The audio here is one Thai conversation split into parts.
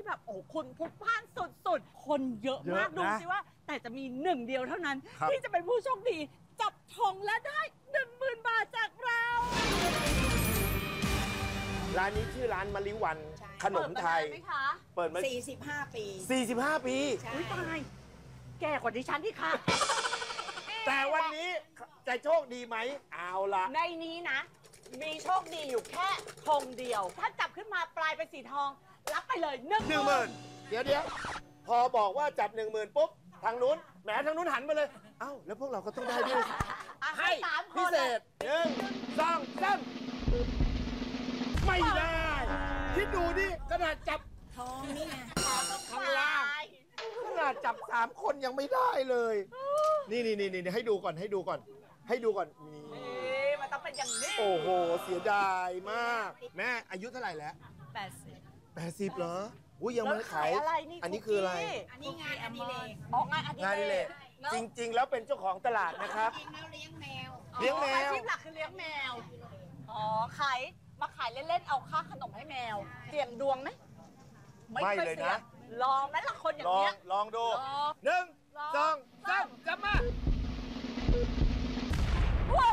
แบบโอ้คุณพลุกพล่านสุดๆคนเยอะมากดูสิว่าแต่จะมีหนึ่งเดียวเท่านั้นที่จะเป็นผู้โชคดีจับทองและได้ 10,000 บาทจากเราร้านนี้ชื่อร้านมะลิวันขนมไทยเปิดมา 45 ปี 45 ปีอุ้ยตายแก่กว่าดิฉันที่ค่ะแต่วันนี้จะโชคดีไหมเอาละในนี้นะมีโชคดีอยู่แค่ทองเดียวถ้าจับขึ้นมาปลายเป็นสีทองรับไปเลย10,000 เดี๋ยวพอบอกว่าจับ10,000ปุ๊บทางนู้นแหมทางนู้นหันมาเลยเอ้าแล้วพวกเราก็ต้องได้ด้วยให้พิเศษ1 2 3ไม่ได้คิดดูดิขนาดจับทองนี่ไงข้างล่างขนาดจับ3 คนยังไม่ได้เลยนี่ให้ดูก่อนนี่มันต้องเป็นอย่างนี้โอ้โหเสียดายมากแม่อายุเท่าไหร่แล้ว80เหรออุ้ยยังไม่ขายอันนี้คืออะไรอันนี้งานอดิเรกงานอดิเรกจริงๆแล้วเป็นเจ้าของตลาดนะครับจริงแล้วเลี้ยงแมวอาชีพหลักคือเลี้ยงแมวมาขายเล่นๆเอาค่าขนมให้แมวเสี่ยงดวงไหมไม่เลยนะลองไหมล่ะคนอย่างเงี้ยลองดู1 2 3จับมาโอ้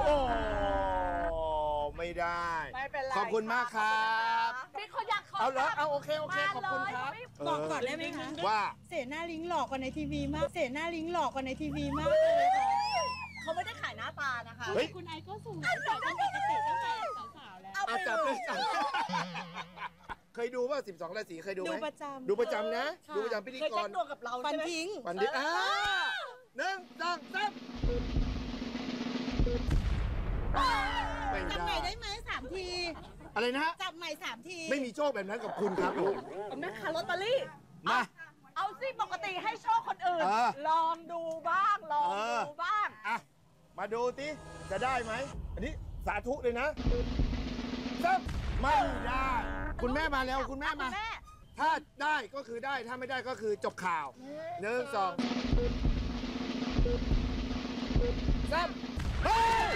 ไม่ได้ขอบคุณมากครับมีคนอยากขอเอาเหรอเอาโอเคขอบคุณครับบอกก่อนได้ไหมคะว่าเสนาลิงหลอกกว่าในทีวีมากเลยค่ะเขาไม่ได้ขายหน้าตานะคะคุณไอก็สูงใส่ตั้งแต่ปกติตั้งแต่สาวๆแล้วจับเลยเคยดูว่า12 ราศีเคยดูไหมดูประจำนะดูประจำพิธีกรตัวกับเราฟันทิ้ง 1 2 3 จับใหม่ได้ไหม3 ทีอะไรนะจับใหม่3 ทีไม่มีโชคแบบนั้นกับคุณครับแม่ค้าลอตเตอรี่มาเอาสิปกติให้โชคคนอื่นลองดูบ้างอ่ะมาดูสิจะได้ไหมอันนี้สาธุเลยนะไม่ได้คุณแม่มาแล้วคุณแม่มาถ้าได้ก็คือได้ถ้าไม่ได้ก็คือจบข่าว1 2 3เฮ้ย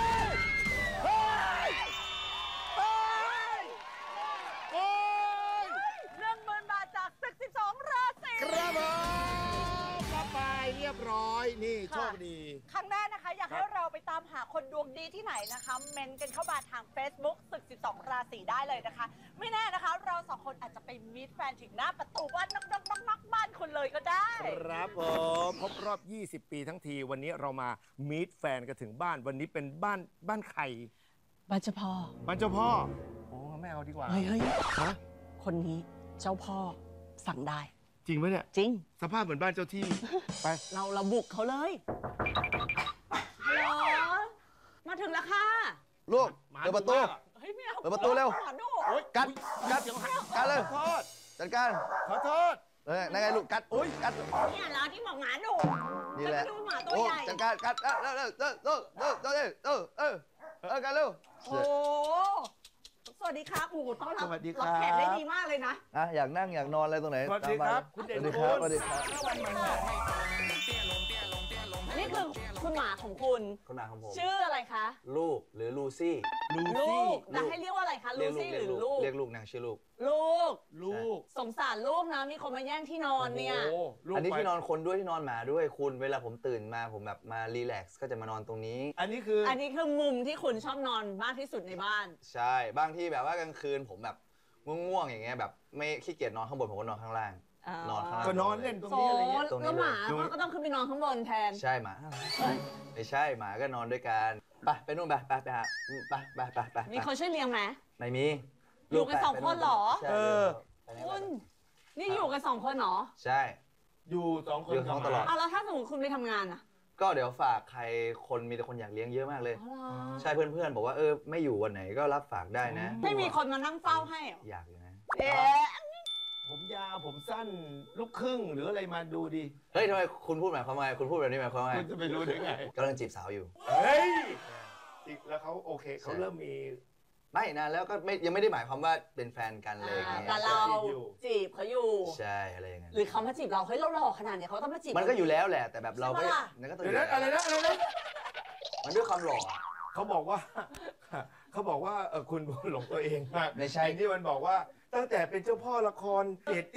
10,000 บาทจากศึก12 ราศีครับผมรับไปเรียบร้อยนี่โชคดีครั้งหน้านะคะอยากให้เราไปตามหาคนดวงดีที่ไหนนะคะเมนกันเข้ามาทาง Facebook ศึก12 ราศีได้เลยนะคะไม่แน่นะคะเรา2 คนอาจจะไปมีตแฟนถึงหน้าประตูบ้านนักบ้านคุณเลยก็ได้ครับผมครบรอบ20 ปีทั้งทีวันนี้เรามามีตแฟนกันถึงบ้านวันนี้เป็นบ้านใครบ้านเจ้าพ่อโอ้ไม่เอาดีกว่าเฮ้ยคนนี้เจ้าพ่อสั่งได้จริงไหมเนี่ยจริงสภาพเหมือนบ้านเจ้าที่ไปเราบุกเขาเลยฮัลโหลมาถึงแล้วค่ะลูกเปิดประตูเปิดประตูเร็วกัดเลยจัดการขอโทษนั่นไงลูกกัดเนี่ยเหรอที่บอกหมาดุนี่แหละดูหมาตัวใหญ่จัดการกัดเร็วกันเร็วโอ้สวัสดีครับโอ้โหต้อนรับแขกได้ดีมากเลยนะอยากนั่งอยากนอนอะไรตรงไหนสวัสดีครับคุณเด่นคุณสวัสดีครับนี่คือคุณหมาของคุณคุณหมาของผมชื่ออะไรคะลูกหรือลูซี่จะให้เรียกว่าอะไรคะลูซี่หรือลูกเรียกลูกนางชื่อลูกสงสารลูกนะมีคนมาแย่งที่นอนเนี่ยอันนี้ที่นอนคนด้วยที่นอนหมาด้วยคุณเวลาผมตื่นมาผมแบบมารีแลกซ์ก็จะมานอนตรงนี้อันนี้คือมุมที่คุณชอบนอนมากที่สุดในบ้านใช่บางที่แบบว่ากลางคืนผมแบบง่วงๆอย่างเงี้ยแบบไม่ขี้เกียจนอนข้างบนผมก็นอนข้างล่างนอนข้างล่างก็นอนเล่นตรงนี้อะไรเงี้ยแล้วหมาก็ต้องขึ้นไปนอนข้างบนแทนใช่หมาไม่ใช่หมาก็นอนด้วยกันไปนู่นไปหาไปมีคนช่วยเลี้ยงไหมไม่มีอยู่กัน2 คนเหรอคุณนี่อยู่กัน2 คนเหรอใช่อยู่2 คนตลอดแล้วถ้าสมมติคุณไปทำงานอะก็เดี๋ยวฝากใครคนมีแต่คนอยากเลี้ยงเยอะมากเลยใช่เพื่อนๆบอกว่าไม่อยู่วันไหนก็รับฝากได้นะไม่มีคนมานั่งเฝ้าให้อยากอยู่นะผมยาวผมสั้นลูกครึ่งหรืออะไรมาดูดิเฮ้ยทำไมคุณพูดหมายความว่าคุณพูดแบบนี้หมายความว่าคุณจะไปรู้ได้ไงกำลังจีบสาวอยู่เฮ้ยแล้วเขาโอเคเขาเริ่มมีไม่นานแล้วก็ยังไม่ได้หมายความว่าเป็นแฟนกันเลยแต่เราจีบเขาอยู่ใช่อะไรอย่างเงี้ยหรือเขามาจีบเราเฮ้ยเราหล่อขนาดนี้เขาต้องมาจีบมันก็อยู่แล้วแหละแต่แบบเราก็นั่นก็ต้องอะไรนะมันด้วยความหล่อเขาบอกว่าคุณหลงตัวเองมากไม่ใช่ที่มันบอกว่าตั้งแต่เป็นเจ้าพ่อละครเดท